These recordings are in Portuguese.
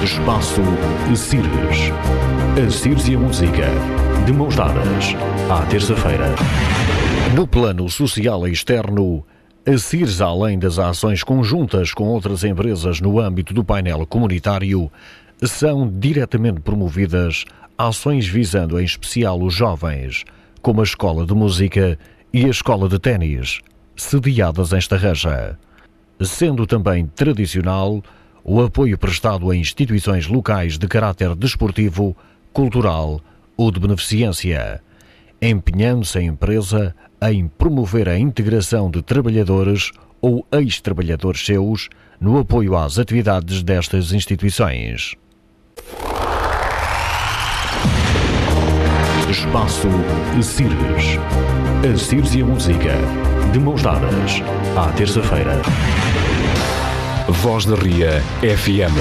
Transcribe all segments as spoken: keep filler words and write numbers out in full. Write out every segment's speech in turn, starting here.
Espaço Cires. A Cires e a música, de mãos dadas, à terça-feira. No plano social e externo, a Cires, além das ações conjuntas com outras empresas no âmbito do painel comunitário, são diretamente promovidas ações visando em especial os jovens, como a Escola de Música e a Escola de Ténis, sediadas em Estarreja, sendo também tradicional o apoio prestado a instituições locais de caráter desportivo, cultural ou de beneficência, empenhando-se a empresa em promover a integração de trabalhadores ou ex-trabalhadores seus no apoio às atividades destas instituições. Espaço Cires. A Cires e a música, de mãos dadas, à terça-feira. Voz da Ria F M.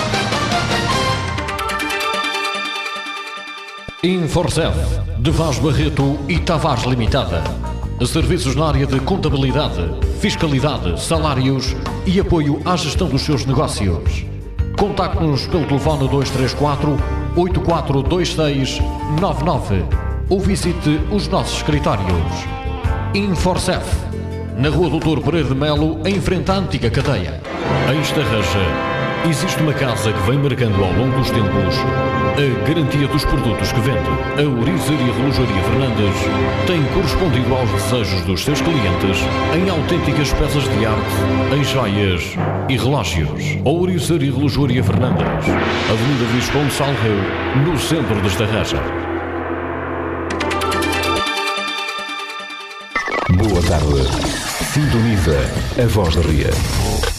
Inforcef, de Vaz Barreto e Tavares Limitada. Serviços na área de contabilidade, fiscalidade, salários e apoio à gestão dos seus negócios. Contacte-nos pelo telefone dois três quatro, oito quatro dois seis, nove nove ou visite os nossos escritórios. Inforcef, na Rua Doutor Pereira de Melo, em frente à antiga cadeia. Em Estarreja, existe uma casa que vem marcando ao longo dos tempos a garantia dos produtos que vende. A Ouriçaria Relojaria Fernandes tem correspondido aos desejos dos seus clientes em autênticas peças de arte, em joias e relógios. A Ouriçaria Relojaria Fernandes, Avenida Visconde Salreu, no centro de Estarreja. Boa tarde. Sintoniza a Voz da Ria.